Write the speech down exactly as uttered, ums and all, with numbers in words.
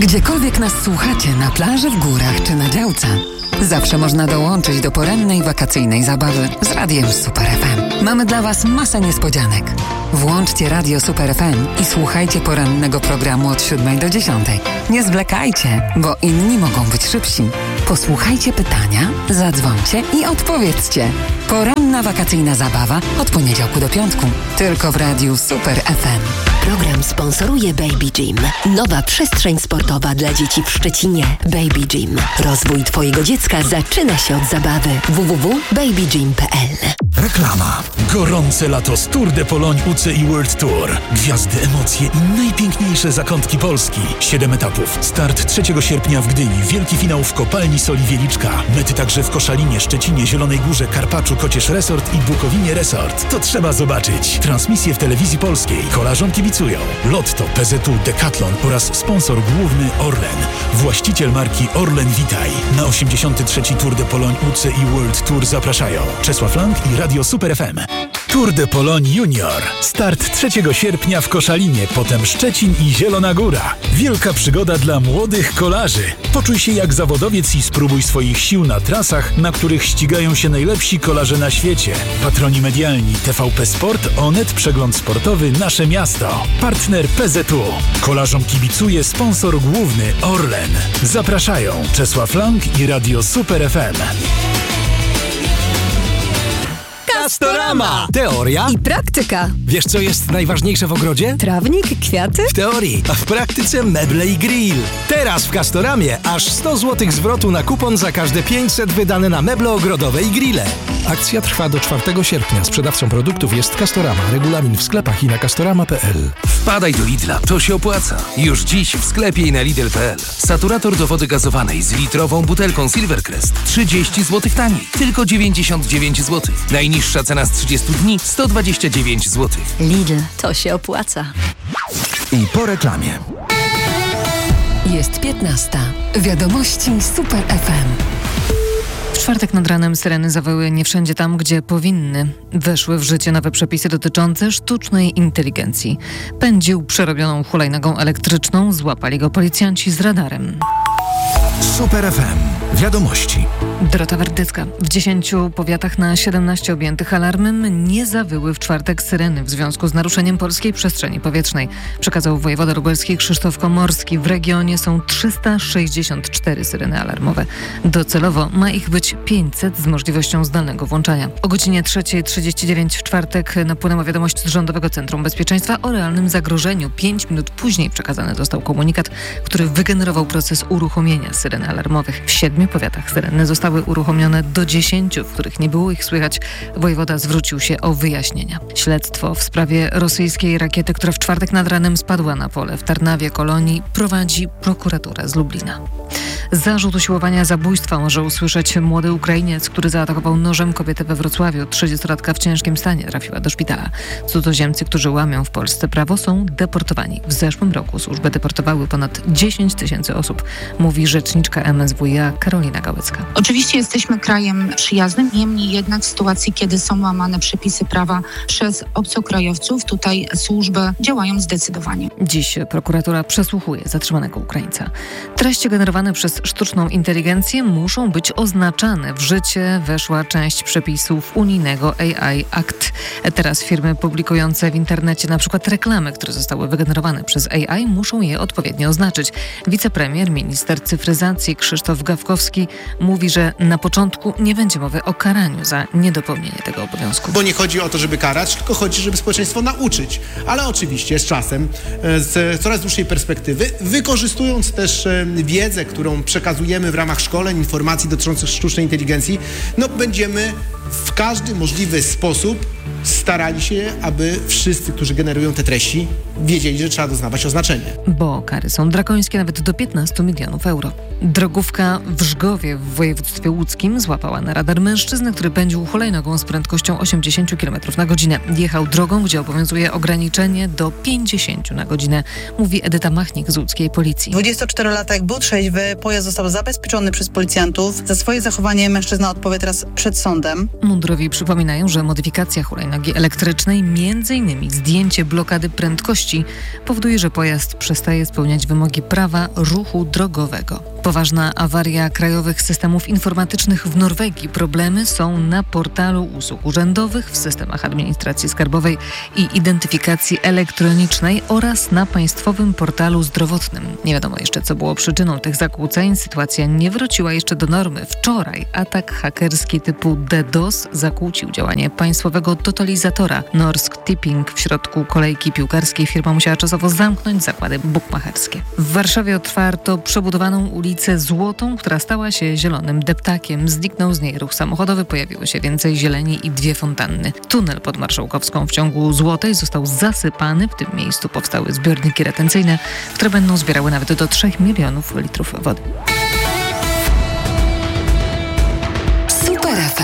Gdziekolwiek nas słuchacie, na plaży, w górach czy na działce, zawsze można dołączyć do porannej wakacyjnej zabawy z Radiem Super F M. Mamy dla Was masę niespodzianek. Włączcie Radio Super F M i słuchajcie porannego programu od siódmej do dziesiątej. Nie zwlekajcie, bo inni mogą być szybsi. Posłuchajcie pytania, zadzwońcie i odpowiedzcie. Poranna wakacyjna zabawa od poniedziałku do piątku. Tylko w Radiu Super F M. Program sponsoruje Baby Gym. Nowa przestrzeń sportowa dla dzieci w Szczecinie. Baby Gym. Rozwój Twojego dziecka zaczyna się od zabawy. w w w kropka baby gym kropka p l. Reklama. Gorące lato z Tour de Pologne U C I World Tour. Gwiazdy, emocje i najpiękniejsze zakątki Polski. Siedem etapów. Start trzeciego sierpnia w Gdyni. Wielki finał w Kopalni Soli Wieliczka. Mety także w Koszalinie, Szczecinie, Zielonej Górze, Karpaczu, Kocież Resort i Bukowinie Resort. To trzeba zobaczyć. Transmisje w telewizji polskiej. Kolarzom kibicują Lotto, P Z U, Decathlon oraz sponsor główny Orlen. Właściciel marki Orlen Witaj. Na osiemdziesiąty trzeci Tour de Pologne U C I World Tour zapraszają Czesław Lang i Radio Super F M. Tour de Pologne Junior. Start trzeciego sierpnia w Koszalinie, potem Szczecin i Zielona Góra. Wielka przygoda dla młodych kolarzy. Poczuj się jak zawodowiec i spróbuj swoich sił na trasach, na których ścigają się najlepsi kolarze na świecie. Patroni medialni T V P Sport, Onet, Przegląd Sportowy, Nasze Miasto. Partner P Z U. Kolarzom kibicuje sponsor główny Orlen. Zapraszają Czesław Lang i Radio Super F M. Castorama! Teoria i praktyka. Wiesz, co jest najważniejsze w ogrodzie? Trawnik, kwiaty? W teorii, a w praktyce meble i grill. Teraz w Castoramie aż sto złotych zwrotu na kupon za każde pięćset wydane na meble ogrodowe i grille. Akcja trwa do czwartego sierpnia. Sprzedawcą produktów jest Castorama. Regulamin w sklepach i na castorama kropka p l. Wpadaj do Lidla, to się opłaca. Już dziś w sklepie i na lidl kropka p l. Saturator do wody gazowanej z litrową butelką Silvercrest. trzydzieści złotych taniej. Tylko dziewięćdziesiąt dziewięć złotych. Najniższa cena z trzydziestu dni sto dwadzieścia dziewięć złotych. Lidl, to się opłaca. I po reklamie. Jest piętnasta. Wiadomości Super F M. W czwartek nad ranem syreny zawyły nie wszędzie tam, gdzie powinny. Weszły w życie nowe przepisy dotyczące sztucznej inteligencji. Pędził przerobioną hulajnogą elektryczną, złapali go policjanci z radarem. Super F M. Wiadomości. Dorota Werdycka. W dziesięciu powiatach na siedemnaście objętych alarmem nie zawyły w czwartek syreny w związku z naruszeniem polskiej przestrzeni powietrznej. Przekazał wojewoda lubelski Krzysztof Komorski. W regionie są trzysta sześćdziesiąt cztery syreny alarmowe. Docelowo ma ich być pięćset z możliwością zdalnego włączania. O godzinie trzeciej trzydzieści dziewięć w czwartek napłynęła wiadomość z Rządowego Centrum Bezpieczeństwa o realnym zagrożeniu. Pięć minut później przekazany został komunikat, który wygenerował proces uruchomienia syreny alarmowych. W siedmiu powiatach syreny zostały uruchomione do dziesięciu, w których nie było ich słychać. Wojewoda zwrócił się o wyjaśnienia. Śledztwo w sprawie rosyjskiej rakiety, która w czwartek nad ranem spadła na pole w Tarnawie Kolonii, prowadzi prokuratura z Lublina. Zarzut usiłowania zabójstwa może usłyszeć młody Ukrainiec, który zaatakował nożem kobietę we Wrocławiu. trzydziestolatka w ciężkim stanie trafiła do szpitala. Cudzoziemcy, którzy łamią w Polsce prawo, są deportowani. W zeszłym roku służby deportowały ponad dziesięć tysięcy osób, mówi rzeczniczka M S W iA Karolina Gałecka. Oczywiście jesteśmy krajem przyjaznym, niemniej jednak w sytuacji, kiedy są łamane przepisy prawa przez obcokrajowców, tutaj służby działają zdecydowanie. Dziś prokuratura przesłuchuje zatrzymanego Ukraińca. Treści generowane przez sztuczną inteligencję muszą być oznaczane. W życie weszła część przepisów unijnego A I Act. Teraz firmy publikujące w internecie na przykład reklamy, które zostały wygenerowane przez A I, muszą je odpowiednio oznaczyć. Wicepremier, minister cyfryzacji Krzysztof Gawkowski mówi, że na początku nie będzie mowy o karaniu za niedopełnienie tego obowiązku. Bo nie chodzi o to, żeby karać, tylko chodzi, żeby społeczeństwo nauczyć. Ale oczywiście z czasem, z coraz dłuższej perspektywy, wykorzystując też wiedzę, którą przekazujemy w ramach szkoleń, informacji dotyczących sztucznej inteligencji, no będziemy w każdy możliwy sposób starali się, aby wszyscy, którzy generują te treści, wiedzieli, że trzeba doznawać oznaczenia. Bo kary są drakońskie, nawet do piętnastu milionów euro. Drogówka w Żgowie w województwie łódzkim złapała na radar mężczyznę, który pędził hulajnogą z prędkością osiemdziesiąt kilometrów na godzinę. Jechał drogą, gdzie obowiązuje ograniczenie do pięćdziesiąt na godzinę, mówi Edyta Machnik z łódzkiej policji. dwudziestoczterolatek był trzeźwy, pojazd został zabezpieczony przez policjantów. Za swoje zachowanie mężczyzna odpowie teraz przed sądem. Mundurowi przypominają, że modyfikacja hulajnogi elektrycznej, między innymi zdjęcie blokady prędkości, powoduje, że pojazd przestaje spełniać wymogi prawa ruchu drogowego. Poważna awaria krajowych systemów informatycznych w Norwegii. Problemy są na portalu usług urzędowych, w systemach administracji skarbowej i identyfikacji elektronicznej oraz na państwowym portalu zdrowotnym. Nie wiadomo jeszcze, co było przyczyną tych zakłóceń. Sytuacja nie wróciła jeszcze do normy. Wczoraj atak hakerski typu DDoS zakłócił działanie państwowego totalizatora Norsk Tipping. W środku kolejki piłkarskiej firma musiała czasowo zamknąć zakłady bukmacherskie. W Warszawie otwarto przebudowaną ulicę Złotą, która stała się zielonym deptakiem. Zniknął z niej ruch samochodowy, pojawiło się więcej zieleni i dwie fontanny. Tunel pod Marszałkowską w ciągu Złotej został zasypany. W tym miejscu powstały zbiorniki retencyjne, które będą zbierały nawet do trzech milionów litrów wody.